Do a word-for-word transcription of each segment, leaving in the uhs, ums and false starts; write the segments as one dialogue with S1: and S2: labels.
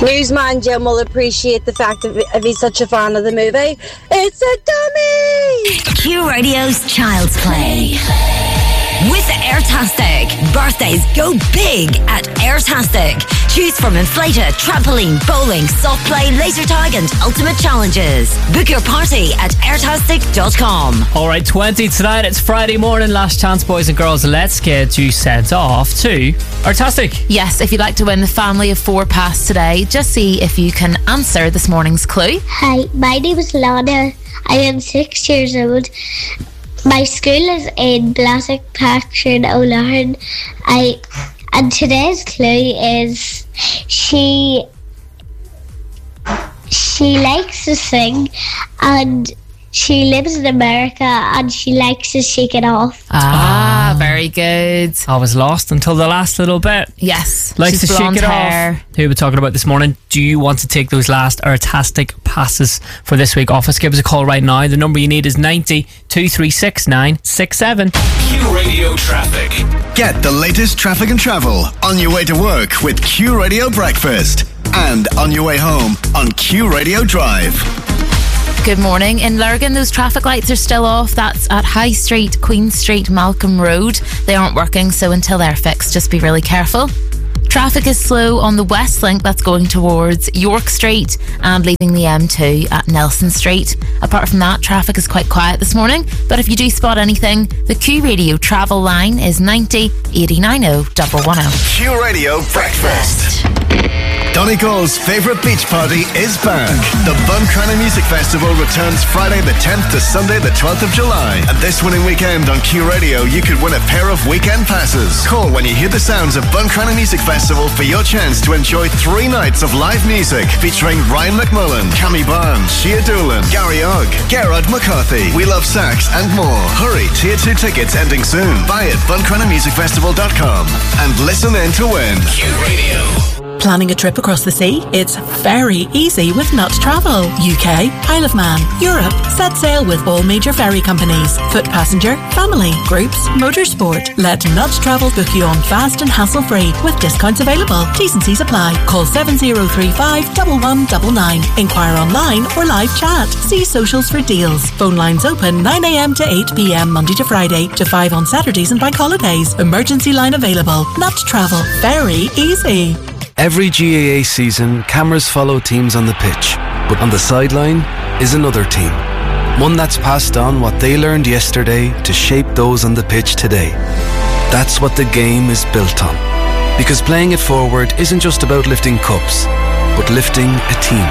S1: Newsman Jim will appreciate the fact that if he's such a fan of the movie. It's a dummy!
S2: Q Radio's Child's Play. With Airtastic, birthdays go big at Airtastic. Choose from inflator, trampoline, bowling, soft play, laser tag and ultimate challenges. Book your party at airtastic dot com.
S3: Alright, twenty tonight, it's Friday morning. Last chance, boys and girls. Let's get you sent off to Airtastic.
S4: Yes, if you'd like to win the family of four pass today, just see if you can answer this morning's clue.
S5: Hi, my name is Lana. I am six years old. My school is in Blasek Patrick O'Laughlin. I and today's clue is she she likes to sing and she lives in America and she likes to shake it off.
S4: Ah, oh. Very good.
S3: I was lost until the last little bit.
S4: Yes.
S3: Likes to shake it
S4: hair.
S3: off. Who are we talking about this morning? Do you want to take those last Airtastic passes for this week off us? Give us a call right now. The number you need is ninety, two three six, nine six seven.
S6: Q Radio Traffic.
S7: Get the latest traffic and travel on your way to work with Q Radio Breakfast and on your way home on Q Radio Drive.
S4: Good morning. In Lurgan, those traffic lights are still off. That's at High Street, Queen Street, Malcolm Road. They aren't working, so until they're fixed, just be really careful. Traffic is slow on the West Link, that's going towards York Street and leaving the M two at Nelson Street. Apart from that, traffic is quite quiet this morning, but if you do spot anything, the Q Radio travel line is ninety, eight nine oh, one one oh.
S7: Q Radio Breakfast. Donegal's favourite beach party is back. The Buncrana Music Festival returns Friday the tenth to Sunday the twelfth of July. And this winning weekend on Q Radio, you could win a pair of weekend passes. Call when you hear the sounds of Buncrana Music Festival for your chance to enjoy three nights of live music featuring Ryan McMullen, Cammy Barnes, Shea Doolan, Gary Ogg, Gerard McCarthy, We Love Sax and more. Hurry, tier two tickets ending soon. Buy at buncrana music festival dot com and listen in to win.
S6: Q Radio.
S8: Planning a trip across the sea? It's very easy with Nut Travel. U K, Isle of Man, Europe. Set sail with all major ferry companies. Foot passenger, family, groups, motorsport. Let Nut Travel book you on fast and hassle-free with discounts available. T's and C's apply. Call seven zero three five, one one nine nine. Inquire online or live chat. See socials for deals. Phone lines open nine a.m. to eight p.m. Monday to Friday to five on Saturdays and bank holidays. Emergency line available. Nut Travel. Very easy.
S9: Every G A A season, cameras follow teams on the pitch, but on the sideline is another team. One that's passed on what they learned yesterday to shape those on the pitch today. That's what the game is built on. Because playing it forward isn't just about lifting cups, but lifting a team.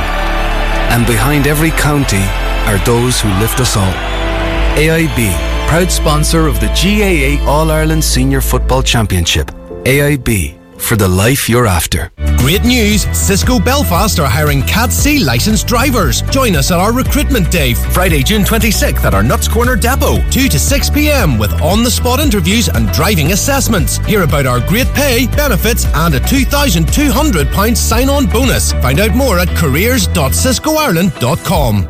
S9: And behind every county are those who lift us all. A I B, proud sponsor of the G A A All-Ireland Senior Football Championship. A I B, for the life you're after.
S10: Great news! Cisco Belfast are hiring Cat C licensed drivers. Join us at our recruitment day, Friday, June twenty-sixth at our Nuts Corner depot, two to six p.m. with on-the-spot interviews and driving assessments. Hear about our great pay, benefits and a two thousand two hundred pounds sign-on bonus. Find out more at careers dot cisco ireland dot com.